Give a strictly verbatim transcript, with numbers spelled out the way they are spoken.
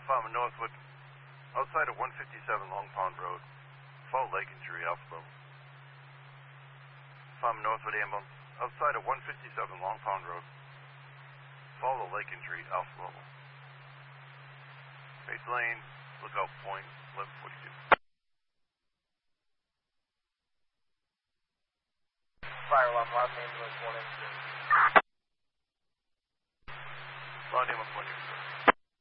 Farmer Northwood, outside of one fifty-seven Long Pond Road. Fall Lake injury, alpha level. Farmer Northwood ambulance, outside of one fifty-seven Long Pond Road. Fall Lake injury, alpha level. Base lane, lookout point, eleven forty-two. Fire alarm, last ambulance, one incident. Loud ambulance, one